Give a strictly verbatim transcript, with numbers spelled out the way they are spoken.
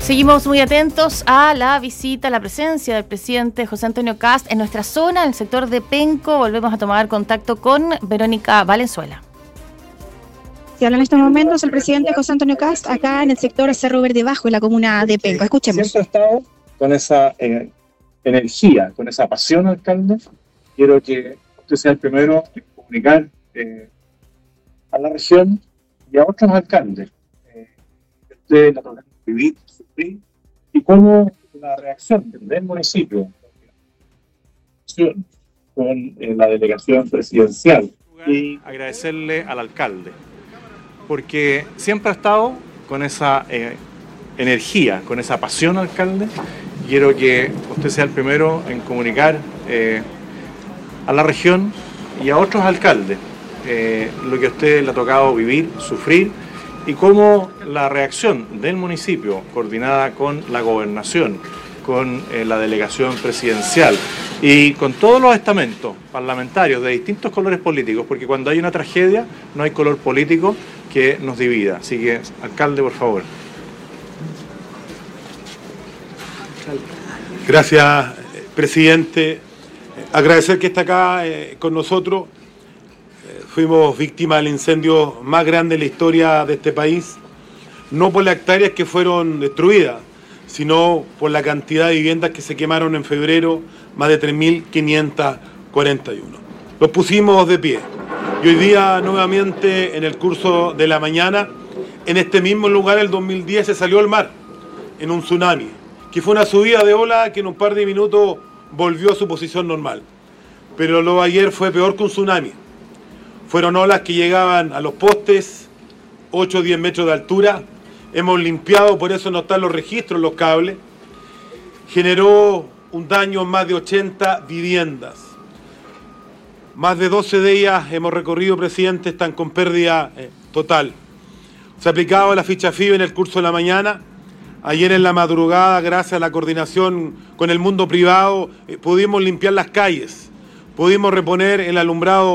Seguimos muy atentos a la visita, a la presencia del presidente José Antonio Kast en nuestra zona, en el sector de Penco. Volvemos a tomar contacto con Verónica Valenzuela. Se habla en estos momentos el presidente José Antonio Kast acá en el sector Cerro Verde Bajo, en la comuna de Penco. Escuchemos. Si eso ha estado con esa eh, energía, con esa pasión, alcalde, quiero que usted sea el primero en comunicar eh, a la región y a otros alcaldes eh, que usted la toca vivir, sufrir, y cómo la reacción del municipio con eh, la delegación presidencial. Y agradecerle al alcalde, porque siempre ha estado con esa eh, energía, con esa pasión, alcalde. Quiero que usted sea el primero en comunicar eh, a la región y a otros alcaldes eh, lo que a usted le ha tocado vivir, sufrir, y cómo la reacción del municipio, coordinada con la gobernación, con eh, la delegación presidencial y con todos los estamentos parlamentarios de distintos colores políticos, porque cuando hay una tragedia no hay color político que nos divida. Así que, alcalde, por favor. Gracias, presidente. Agradecer que está acá eh, con nosotros. Fuimos víctimas del incendio más grande de la historia de este país, no por las hectáreas que fueron destruidas, sino por la cantidad de viviendas que se quemaron en febrero, más de tres mil quinientas cuarenta y uno. Los pusimos de pie y hoy día nuevamente en el curso de la mañana, en este mismo lugar el dos mil diez se salió al mar en un tsunami, que fue una subida de ola que en un par de minutos volvió a su posición normal. Pero lo de ayer fue peor que un tsunami. Fueron olas que llegaban a los postes, ocho o diez metros de altura. Hemos limpiado, por eso no están los registros, los cables. Generó un daño en más de ochenta viviendas. Más de doce de ellas hemos recorrido, presidente, están con pérdida eh, total. Se ha aplicado la ficha F I B en el curso de la mañana. Ayer en la madrugada, gracias a la coordinación con el mundo privado, eh, pudimos limpiar las calles. Pudimos reponer el alumbrado